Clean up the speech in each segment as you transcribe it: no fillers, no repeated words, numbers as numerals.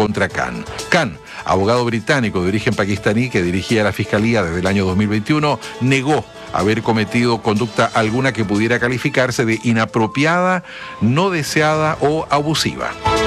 contra Khan. Khan, abogado británico de origen pakistaní que dirigía la fiscalía desde el año 2021, negó haber cometido conducta alguna que pudiera calificarse de inapropiada, no deseada o abusiva.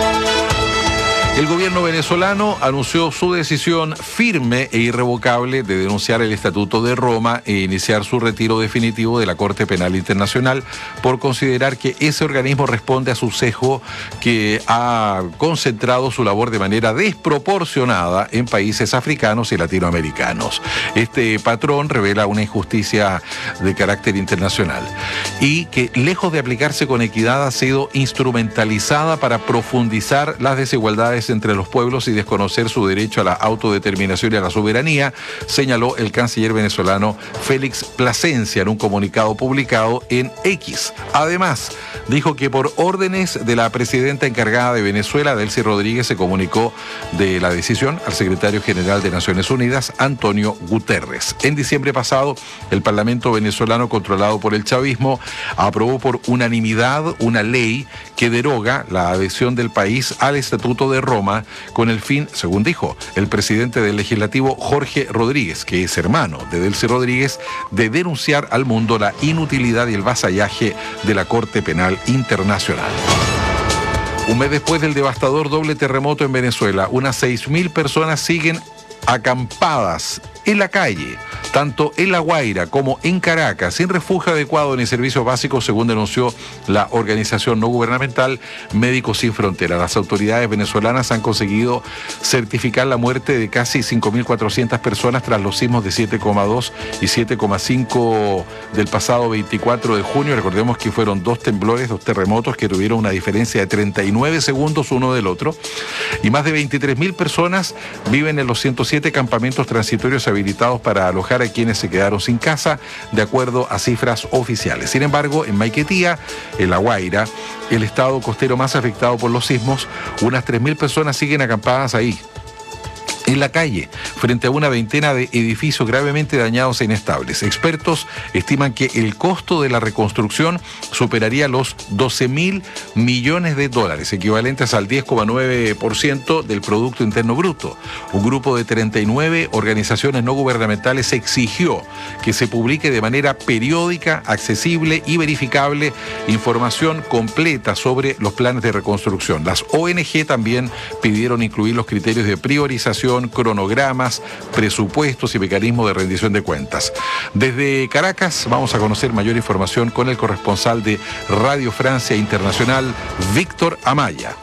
El gobierno venezolano anunció su decisión firme e irrevocable de denunciar el Estatuto de Roma e iniciar su retiro definitivo de la Corte Penal Internacional por considerar que ese organismo responde a su sesgo que ha concentrado su labor de manera desproporcionada en países africanos y latinoamericanos. Este patrón revela una injusticia de carácter internacional y que, lejos de aplicarse con equidad, ha sido instrumentalizada para profundizar las desigualdades entre los pueblos y desconocer su derecho a la autodeterminación y a la soberanía, señaló el canciller venezolano Félix Plasencia en un comunicado publicado en X. Además, dijo que por órdenes de la presidenta encargada de Venezuela, Delcy Rodríguez, se comunicó de la decisión al secretario general de Naciones Unidas, Antonio Guterres. En diciembre pasado, el Parlamento venezolano, controlado por el chavismo, aprobó por unanimidad una ley que deroga la adhesión del país al Estatuto de Roma con el fin, según dijo el presidente del Legislativo, Jorge Rodríguez, que es hermano de Delcy Rodríguez, de denunciar al mundo la inutilidad y el vasallaje de la Corte Penal Internacional. Un mes después del devastador doble terremoto en Venezuela, unas 6.000 personas siguen acampadas en la calle, tanto en La Guaira como en Caracas, sin refugio adecuado ni servicios básicos, según denunció la organización no gubernamental Médicos Sin Fronteras. Las autoridades venezolanas han conseguido certificar la muerte de casi 5.400 personas tras los sismos de 7,2 y 7,5 del pasado 24 de junio. Recordemos que fueron dos terremotos que tuvieron una diferencia de 39 segundos uno del otro. Y más de 23.000 personas viven en los 107 campamentos transitorios habilitados para alojar a quienes se quedaron sin casa, de acuerdo a cifras oficiales. Sin embargo, en Maiquetía, en La Guaira, el estado costero más afectado por los sismos, unas 3.000 personas siguen acampadas ahí, en la calle, frente a una veintena de edificios gravemente dañados e inestables. Expertos estiman que el costo de la reconstrucción superaría los 12.000 millones de dólares, equivalentes al 10,9% del Producto Interno Bruto. Un grupo de 39 organizaciones no gubernamentales exigió que se publique de manera periódica, accesible y verificable información completa sobre los planes de reconstrucción. Las ONG también pidieron incluir los criterios de priorización, cronogramas, presupuestos y mecanismos de rendición de cuentas. Desde Caracas vamos a conocer mayor información con el corresponsal de Radio Francia Internacional, Víctor Amaya.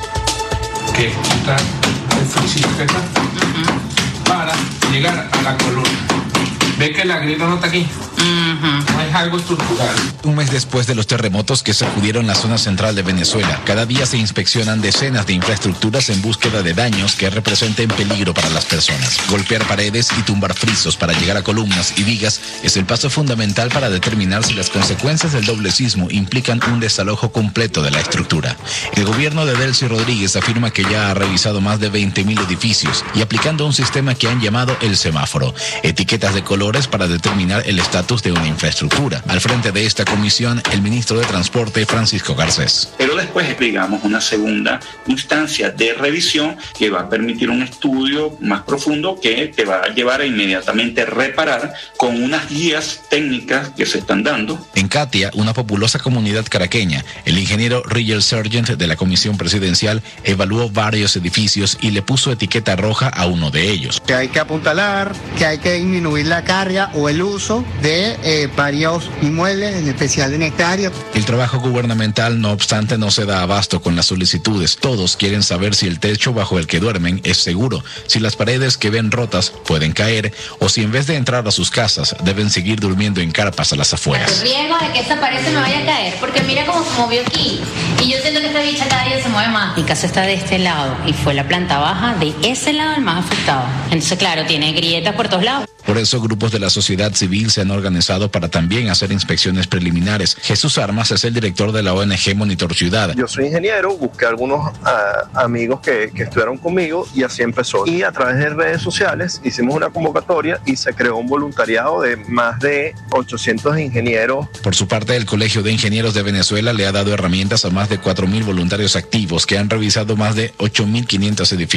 Que está el fluxífera para llegar a la columna. ¿Ve que la grieta no está aquí? No es algo estructural. Un mes después de los terremotos que sacudieron la zona central de Venezuela, cada día se inspeccionan decenas de infraestructuras en búsqueda de daños que representen peligro para las personas. Golpear paredes y tumbar frisos para llegar a columnas y vigas es el paso fundamental para determinar si las consecuencias del doble sismo implican un desalojo completo de la estructura. El gobierno de Delcy Rodríguez afirma que ya ha revisado más de 20.000 edificios y aplicando un sistema que han llamado el semáforo, etiquetas de colores para determinar el estatus de una infraestructura. Al frente de esta comisión, el ministro de Transporte, Francisco Garcés. Pero después, digamos, una segunda instancia de revisión que va a permitir un estudio más profundo que te va a llevar a inmediatamente reparar con unas guías técnicas que se están dando. En Catia, una populosa comunidad caraqueña, el ingeniero Rigel Sargent de la Comisión Presidencial evaluó varios edificios y le puso etiqueta roja a uno de ellos. Que hay que apuntalar, que hay que disminuir la carga o el uso de varios inmuebles, en especial en hectáreas. El trabajo gubernamental, no obstante, no se da abasto con las solicitudes. Todos quieren saber si el techo bajo el que duermen es seguro, si las paredes que ven rotas pueden caer o si en vez de entrar a sus casas deben seguir durmiendo en carpas a las afueras. El riesgo de que esta pared se me vaya a caer, porque mira cómo se movió aquí. Y yo siento que esta bicha cada día se mueve más. Mi casa está de este lado y fue la planta baja de ese lado el más afectado. Entonces, claro, tiene grietas por todos lados. Por eso grupos de la sociedad civil se han organizado para también hacer inspecciones preliminares. Jesús Armas es el director de la ONG Monitor Ciudad. Yo soy ingeniero, busqué algunos amigos que estudiaron conmigo y así empezó. Y a través de redes sociales hicimos una convocatoria y se creó un voluntariado de más de 800 ingenieros. Por su parte, el Colegio de Ingenieros de Venezuela le ha dado herramientas a más de 4.000 voluntarios activos que han revisado más de 8.500 edificios.